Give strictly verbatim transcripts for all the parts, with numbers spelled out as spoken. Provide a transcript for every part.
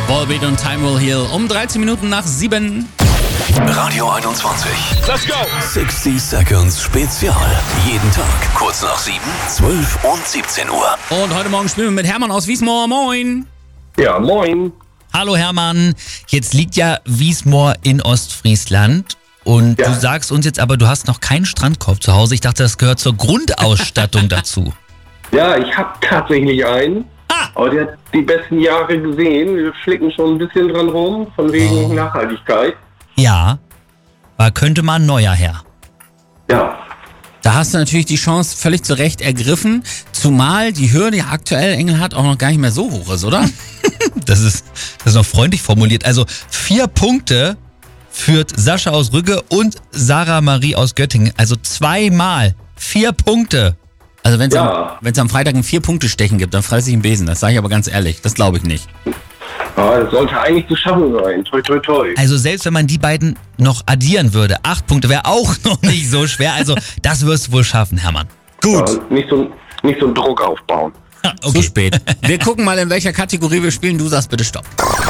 Volbeat und Time Will Heal um dreizehn Minuten nach sieben. Radio einundzwanzig. Let's go! sechzig Seconds Spezial. Jeden Tag kurz nach sieben, zwölf und siebzehn Uhr. Und heute Morgen spielen wir mit Hermann aus Wiesmoor. Moin! Ja, moin. Hallo Hermann, jetzt liegt ja Wiesmoor in Ostfriesland und Ja. du sagst uns jetzt aber, du hast noch keinen Strandkorb zu Hause. Ich dachte, das gehört zur Grundausstattung dazu. Ja, ich habe tatsächlich einen. Ah! Aber der hat die besten Jahre gesehen. Wir flicken schon ein bisschen dran rum, von wegen Oh. Nachhaltigkeit. Ja, aber könnte mal ein neuer her. Ja. Da hast du natürlich die Chance völlig zu Recht ergriffen, zumal die Hürde ja aktuell Engelhardt auch noch gar nicht mehr so hoch ist, oder? Das ist, das ist noch freundlich formuliert. Also vier Punkte führt Sascha aus Rügge und Sarah Marie aus Göttingen. Also zweimal vier Punkte. Also wenn es Ja. am, wenn's am Freitag ein Vier-Punkte-Stechen gibt, dann fresse ich einen Besen. Das sage ich aber ganz ehrlich. Das glaube ich nicht. Aber das sollte eigentlich zu schaffen sein. Toi, toi, toi. Also selbst wenn man die beiden noch addieren würde, acht Punkte wäre auch noch nicht so schwer. Also das wirst du wohl schaffen, Hermann. Gut. Ja, nicht, so, nicht so einen Druck aufbauen. Zu spät. Wir gucken mal, in welcher Kategorie wir spielen. Du sagst bitte Stopp.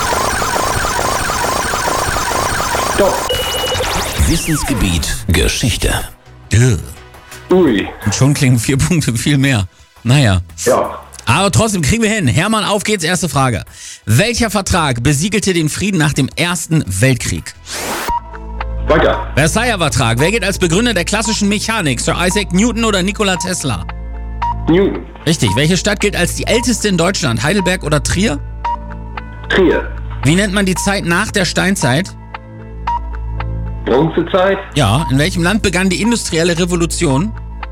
Stopp. Wissensgebiet Geschichte. Ui. Und schon klingen vier Punkte viel mehr. Naja. Ja. Aber trotzdem kriegen wir hin. Hermann, auf geht's. Erste Frage. Welcher Vertrag besiegelte den Frieden nach dem Ersten Weltkrieg? Weiter. Versailler Vertrag. Wer gilt als Begründer der klassischen Mechanik? Sir Isaac Newton oder Nikola Tesla? Newton. Richtig. Welche Stadt gilt als die älteste in Deutschland? Heidelberg oder Trier? Trier. Wie nennt man die Zeit nach der Steinzeit? Bronzezeit. Ja. In welchem Land begann die industrielle Revolution?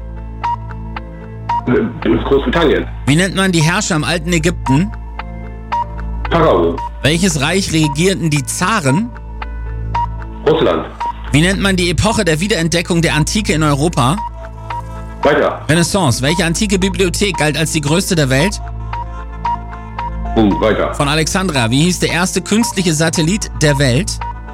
Äh, Großbritannien. Wie nennt man die Herrscher im alten Ägypten? Pharao. Welches Reich regierten die Zaren? Russland. Wie nennt man die Epoche der Wiederentdeckung der Antike in Europa? Weiter. Renaissance. Welche antike Bibliothek galt als die größte der Welt? Und weiter. Von Alexandria. Wie hieß der erste künstliche Satellit der Welt?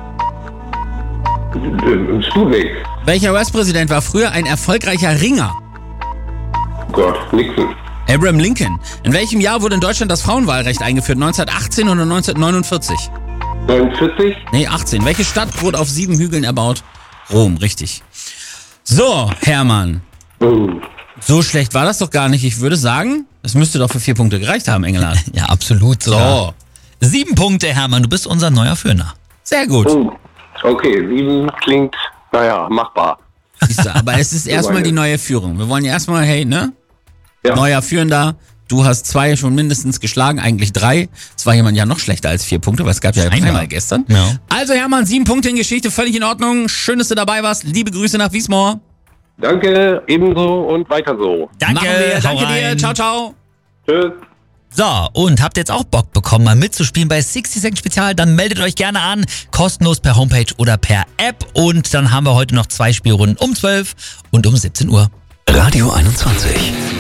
Äh, Sputnik. Welcher U S-Präsident war früher ein erfolgreicher Ringer? Oh Gott, Nixon. Abraham Lincoln. In welchem Jahr wurde in Deutschland das Frauenwahlrecht eingeführt? neunzehnhundertachtzehn oder neunzehnhundertneunundvierzig? neunundvierzig. Nee, achtzehn. Welche Stadt wurde auf sieben Hügeln erbaut? Rom, richtig. So, Hermann. Oh. So schlecht war das doch gar nicht. Ich würde sagen, es müsste doch für vier Punkte gereicht haben, Engelhardt. Ja, absolut. So, Sieben Punkte, Hermann. Du bist unser neuer Führer. sehr gut. Oh. Okay, sieben klingt, naja, machbar. Siehst du, aber es ist erstmal die neue Führung. Wir wollen ja erstmal, hey, ne? Ja. Neuer Führender. Du hast zwei schon mindestens geschlagen, eigentlich drei. Es war jemand ja noch schlechter als vier Punkte, weil es gab ja Scheinbar. dreimal gestern. Ja. Also Hermann, sieben Punkte in Geschichte, völlig in Ordnung. Schön, dass du dabei warst. Liebe Grüße nach Wiesmoor. Danke, ebenso und weiter so. Danke, Machen wir. hau Danke dir. rein. Ciao, ciao. Tschüss. So, und habt ihr jetzt auch Bock bekommen, mal mitzuspielen bei sechzig Second Spezial? Dann meldet euch gerne an, kostenlos per Homepage oder per App. Und dann haben wir heute noch zwei Spielrunden um zwölf und um siebzehn Uhr. Radio einundzwanzig.